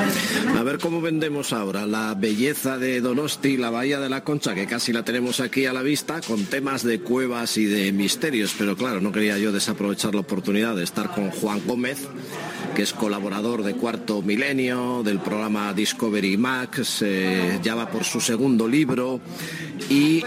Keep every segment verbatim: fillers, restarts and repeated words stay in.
A ver cómo vendemos ahora la belleza de Donosti, la Bahía de la Concha, que casi la tenemos aquí a la vista, con temas de cuevas y de misterios. Pero claro, no quería yo desaprovechar la oportunidad de estar con Juan Gómez, que es colaborador de Cuarto Milenio, del programa Discovery Max, eh, ya va por su segundo libro y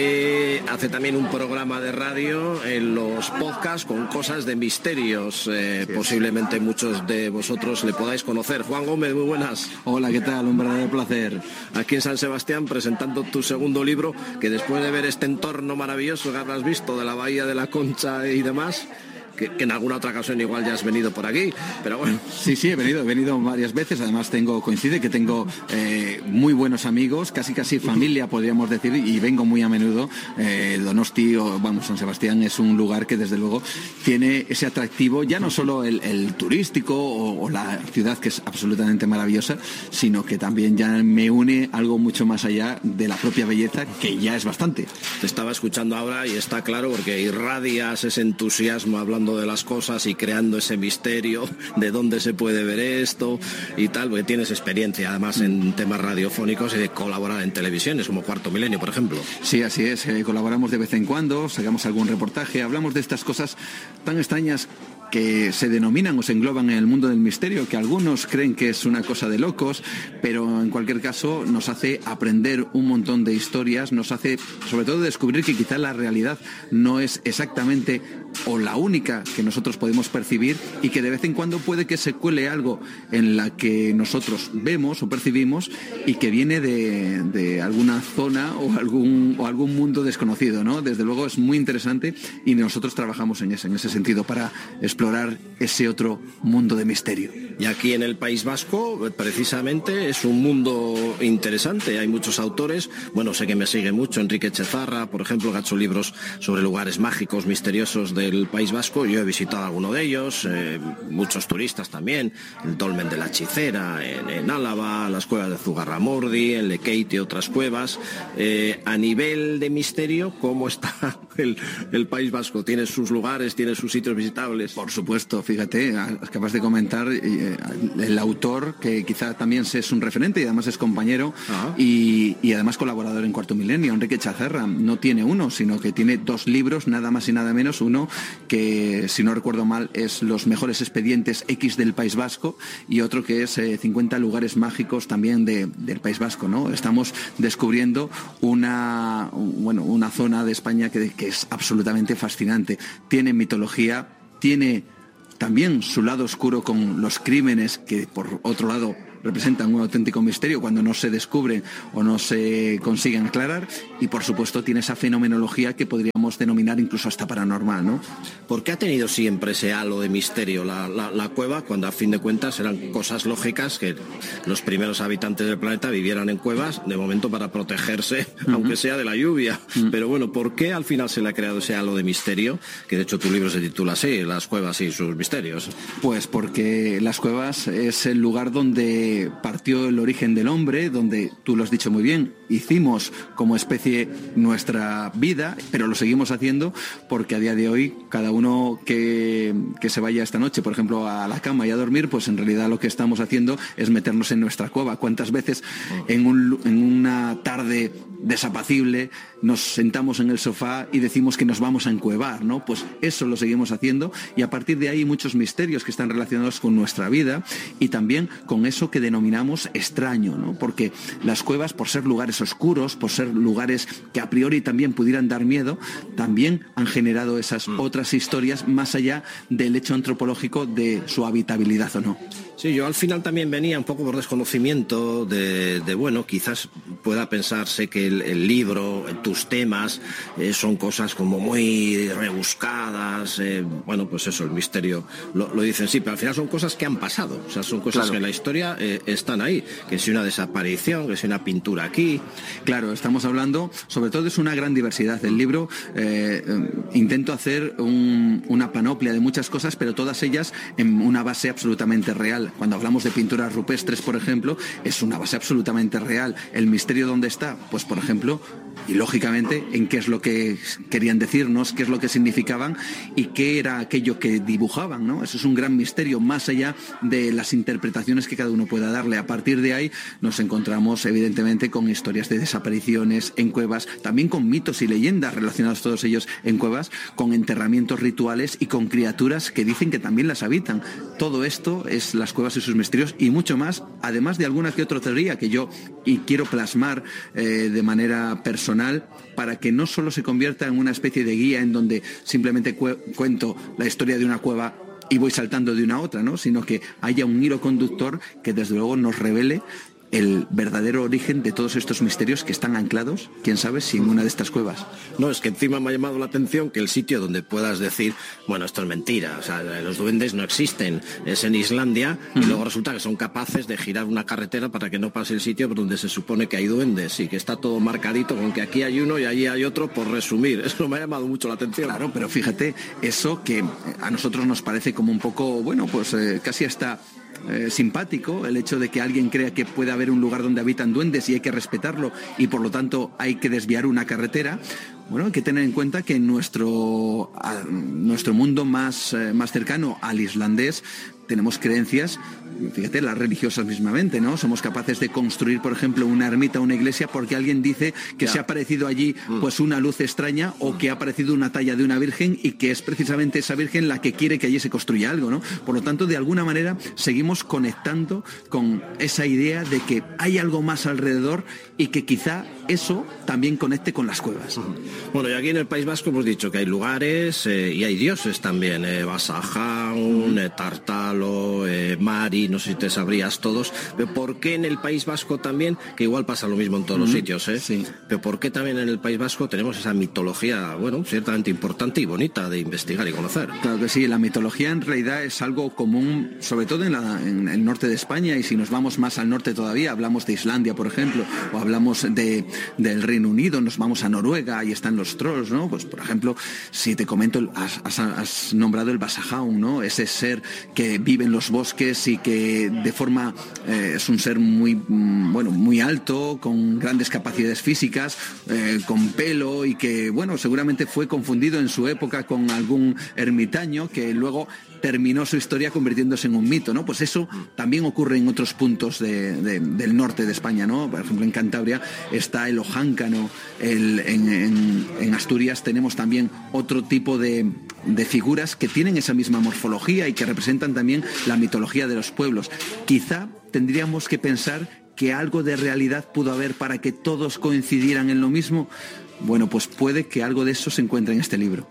eh, hace también un programa de radio en los podcasts con cosas de misterios. Eh, posiblemente muchos de vosotros le podáis conocer. Juan Gómez, muy buenas. Hola, ¿qué tal? Un verdadero placer. Aquí en San Sebastián presentando tu segundo libro, que después de ver este entorno maravilloso que habrás visto de la Bahía de la Concha y demás, Que, que en alguna otra ocasión igual ya has venido por aquí, pero bueno. Sí, sí, he venido, he venido varias veces, además tengo, coincide que tengo eh, muy buenos amigos, casi casi familia podríamos decir, y vengo muy a menudo. eh, Donosti, o vamos, San Sebastián es un lugar que desde luego tiene ese atractivo, ya no solo el, el turístico o, o la ciudad, que es absolutamente maravillosa, sino que también ya me une algo mucho más allá de la propia belleza, que ya es bastante. Te estaba escuchando ahora y está claro, porque irradias ese entusiasmo hablando de las cosas y creando ese misterio de dónde se puede ver esto y tal, porque tienes experiencia además en temas radiofónicos y de colaborar en televisiones como Cuarto Milenio, por ejemplo. Sí, así es, eh, colaboramos de vez en cuando, sacamos algún reportaje, hablamos de estas cosas tan extrañas que se denominan o se engloban en el mundo del misterio, que algunos creen que es una cosa de locos, pero en cualquier caso nos hace aprender un montón de historias, nos hace sobre todo descubrir que quizá la realidad no es exactamente o la única que nosotros podemos percibir, y que de vez en cuando puede que se cuele algo en la que nosotros vemos o percibimos y que viene de, de alguna zona o algún, o algún mundo desconocido, ¿no? Desde luego es muy interesante y nosotros trabajamos en ese, en ese sentido para explorar ese otro mundo de misterio. Y aquí en el País Vasco, precisamente, es un mundo interesante. Hay muchos autores, bueno, sé que me sigue mucho Enrique Echezarra, por ejemplo, que ha hecho libros sobre lugares mágicos, misteriosos del País Vasco. Yo he visitado alguno de ellos, eh, muchos turistas también, el Dolmen de la Hechicera en, en Álava, las cuevas de Zugarramurdi, en Lekeite y otras cuevas. Eh, a nivel de misterio, ¿cómo está el, el País Vasco? ¿Tiene sus lugares, tiene sus sitios visitables? Por supuesto, fíjate, acabas de comentar eh, el autor, que quizá también es un referente y además es compañero y, y además colaborador en Cuarto Milenio, Enrique Echezarra. No tiene uno, sino que tiene dos libros, nada más y nada menos. Uno que, si no recuerdo mal, es Los mejores expedientes X del País Vasco, y otro que es eh, cincuenta lugares mágicos también de, del País Vasco, ¿no? Estamos descubriendo una, bueno, una zona de España que, que es absolutamente fascinante. Tiene mitología, tiene también su lado oscuro con los crímenes que, por otro lado, representan un auténtico misterio cuando no se descubren o no se consiguen aclarar, y por supuesto tiene esa fenomenología que podríamos denominar incluso hasta paranormal, ¿no? ¿Por qué ha tenido siempre ese halo de misterio la, la, la cueva, cuando a fin de cuentas eran cosas lógicas que los primeros habitantes del planeta vivieran en cuevas, de momento para protegerse, uh-huh. aunque sea de la lluvia? Uh-huh. Pero bueno, ¿por qué al final se le ha creado ese halo de misterio? Que de hecho tu libro se titula así, Las cuevas y sus misterios. Pues porque las cuevas es el lugar donde partió el origen del hombre, donde, tú lo has dicho muy bien, hicimos como especie nuestra vida, pero lo seguimos haciendo porque a día de hoy cada uno que, que se vaya esta noche, por ejemplo, a la cama y a dormir, pues en realidad lo que estamos haciendo es meternos en nuestra cueva. ¿Cuántas veces en, un, en una tarde desapacible nos sentamos en el sofá y decimos que nos vamos a encuevar, ¿no? Pues eso lo seguimos haciendo, y a partir de ahí muchos misterios que están relacionados con nuestra vida y también con eso que denominamos extraño, ¿no? Porque las cuevas, por ser lugares oscuros, por ser lugares que a priori también pudieran dar miedo, también han generado esas mm. otras historias más allá del hecho antropológico de su habitabilidad o no. Sí, yo al final también venía un poco por desconocimiento de, de bueno, quizás pueda pensarse que el, el libro, tus temas, eh, son cosas como muy rebuscadas, eh, bueno, pues eso, el misterio lo, lo dicen, sí, pero al final son cosas que han pasado, o sea, son cosas claro. que en la historia eh, están ahí, que si una desaparición, que si una pintura aquí. Claro, estamos hablando, sobre todo es una gran diversidad. El libro, eh, intento hacer un, una panoplia de muchas cosas, pero todas ellas en una base absolutamente real. Cuando hablamos de pinturas rupestres, por ejemplo, es una base absolutamente real. ¿El misterio dónde está? Pues, por ejemplo, y lógicamente en qué es lo que querían decirnos, qué es lo que significaban y qué era aquello que dibujaban, ¿no? Eso es un gran misterio, más allá de las interpretaciones que cada uno pueda darle. A partir de ahí nos encontramos evidentemente con historias de desapariciones en cuevas, también con mitos y leyendas relacionados todos ellos en cuevas, con enterramientos rituales y con criaturas que dicen que también las habitan. Todo esto es las cuevas y sus misterios y mucho más, además de alguna que otra teoría que yo y quiero plasmar eh, de manera personal, para que no solo se convierta en una especie de guía en donde simplemente cu- cuento la historia de una cueva y voy saltando de una a otra, ¿no? Sino que haya un hilo conductor que desde luego nos revele el verdadero origen de todos estos misterios que están anclados, quién sabe, si en una de estas cuevas. No, es que encima me ha llamado la atención que el sitio donde puedas decir, bueno, esto es mentira, o sea, los duendes no existen, es en Islandia, uh-huh. y luego resulta que son capaces de girar una carretera para que no pase el sitio por donde se supone que hay duendes, y que está todo marcadito con que aquí hay uno y allí hay otro, por resumir. Eso me ha llamado mucho la atención. Claro, pero fíjate, eso que a nosotros nos parece como un poco, bueno, pues eh, casi hasta... Eh, simpático el hecho de que alguien crea que puede haber un lugar donde habitan duendes y hay que respetarlo y por lo tanto hay que desviar una carretera. Bueno, hay que tener en cuenta que en nuestro, a, nuestro mundo más, eh, más cercano al islandés tenemos creencias, fíjate, las religiosas mismamente, ¿no? Somos capaces de construir, por ejemplo, una ermita o una iglesia porque alguien dice que yeah. se ha aparecido allí pues una luz extraña o que ha aparecido una talla de una virgen y que es precisamente esa virgen la que quiere que allí se construya algo, ¿no? Por lo tanto, de alguna manera seguimos conectando con esa idea de que hay algo más alrededor y que quizá eso también conecte con las cuevas. Bueno, y aquí en el País Vasco hemos dicho que hay lugares eh, y hay dioses también, eh, Basajaun, eh, Tartalo, eh, Mari, no sé si te sabrías todos, pero ¿por qué en el País Vasco también, que igual pasa lo mismo en todos uh-huh. los sitios, eh? Sí. Pero ¿por qué también en el País Vasco tenemos esa mitología, bueno, ciertamente importante y bonita de investigar y conocer? Claro que sí, la mitología en realidad es algo común, sobre todo en, la, en el norte de España, y si nos vamos más al norte todavía, hablamos de Islandia, por ejemplo, o hablamos de, del Reino Unido, nos vamos a Noruega, ahí están los trolls, ¿no? Pues por ejemplo, si te comento, has, has, has nombrado el Basajaun, ¿no? Ese ser que vive en los bosques y que de forma eh, es un ser muy bueno, muy alto, con grandes capacidades físicas, eh, con pelo y que bueno, seguramente fue confundido en su época con algún ermitaño que luego terminó su historia convirtiéndose en un mito, ¿no? Pues eso también ocurre en otros puntos de, de, del norte de España, ¿no? Por ejemplo, en Cantabria está el ojáncano, el, en, en, en Asturias tenemos también otro tipo de, de figuras que tienen esa misma morfología y que representan también la mitología de los pueblos. Quizá tendríamos que pensar que algo de realidad pudo haber para que todos coincidieran en lo mismo. Bueno, pues puede que algo de eso se encuentre en este libro.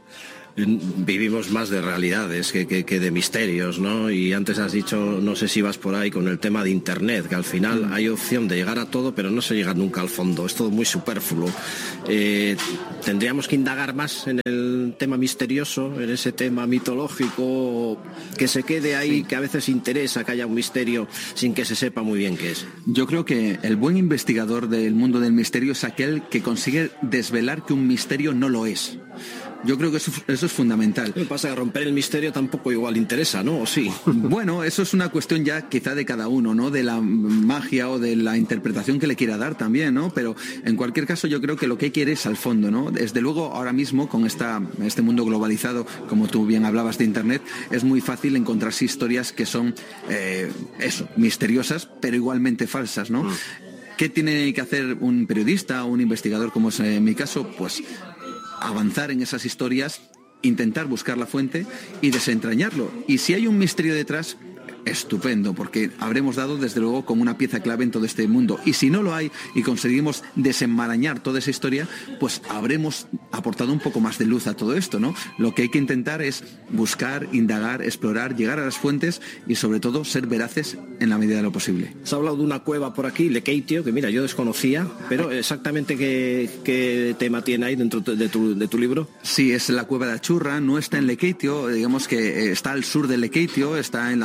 Vivimos más de realidades que, que, que de misterios, ¿no? Y antes has dicho, no sé si vas por ahí con el tema de Internet, que al final hay opción de llegar a todo, pero no se llega nunca al fondo, es todo muy superfluo. Eh, tendríamos que indagar más en el tema misterioso, en ese tema mitológico, que se quede ahí, sí. que a veces interesa que haya un misterio sin que se sepa muy bien qué es. Yo creo que el buen investigador del mundo del misterio es aquel que consigue desvelar que un misterio no lo es. Yo creo que eso, eso es fundamental. Lo que pasa es que romper el misterio tampoco igual interesa, ¿no? ¿O sí? Bueno, eso es una cuestión ya quizá de cada uno, ¿no? De la magia o de la interpretación que le quiera dar también, ¿no? Pero en cualquier caso yo creo que lo que hay que ir es al fondo, ¿no? Desde luego ahora mismo con esta, este mundo globalizado, como tú bien hablabas de Internet, es muy fácil encontrarse historias que son, eh, eso, misteriosas, pero igualmente falsas, ¿no? Mm. ¿Qué tiene que hacer un periodista o un investigador como es en mi caso? Pues avanzar en esas historias, intentar buscar la fuente y desentrañarlo. Y si hay un misterio detrás, estupendo, porque habremos dado desde luego como una pieza clave en todo este mundo. Y si no lo hay y conseguimos desenmarañar toda esa historia, pues habremos aportado un poco más de luz a todo esto, ¿no? Lo que hay que intentar es buscar, indagar, explorar, llegar a las fuentes y sobre todo ser veraces en la medida de lo posible. Se ha hablado de una cueva por aquí, Lekeitio, que mira, yo desconocía, pero exactamente qué, qué tema tiene ahí dentro de tu, de tu libro. Sí, es la cueva de Achurra, no está en Lekeitio, digamos que está al sur de Lekeitio, está en la zona de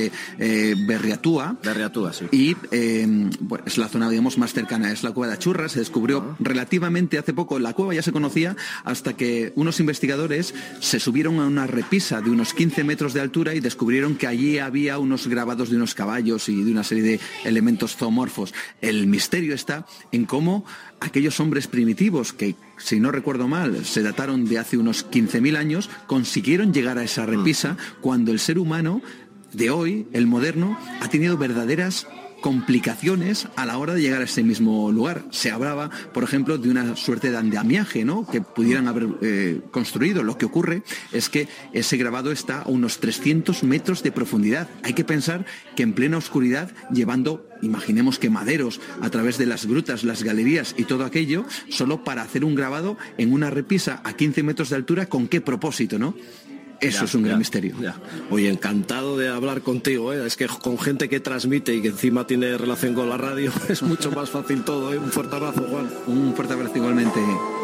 de eh, Berriatúa. Berriatúa, sí. Y eh, bueno, es la zona, digamos, más cercana, es la cueva de Achurra. Se descubrió uh-huh. relativamente hace poco. La cueva ya se conocía hasta que unos investigadores se subieron a una repisa de unos quince metros de altura y descubrieron que allí había unos grabados de unos caballos y de una serie de elementos zoomorfos. El misterio está en cómo aquellos hombres primitivos que, si no recuerdo mal, se dataron de hace unos quince mil años, consiguieron llegar a esa repisa cuando el ser humano de hoy, el moderno, ha tenido verdaderas complicaciones a la hora de llegar a ese mismo lugar. Se hablaba, por ejemplo, de una suerte de andamiaje, ¿no?, que pudieran haber eh, construido. Lo que ocurre es que ese grabado está a unos trescientos metros de profundidad. Hay que pensar que en plena oscuridad, llevando, imaginemos que maderos, a través de las grutas, las galerías y todo aquello, solo para hacer un grabado en una repisa a quince metros de altura, ¿con qué propósito, no? Eso ya, es un gran ya, misterio. Ya. Oye, encantado de hablar contigo, ¿eh? Es que con gente que transmite y que encima tiene relación con la radio es mucho más fácil todo, ¿eh? Un fuerte abrazo, Juan. Un fuerte abrazo igualmente.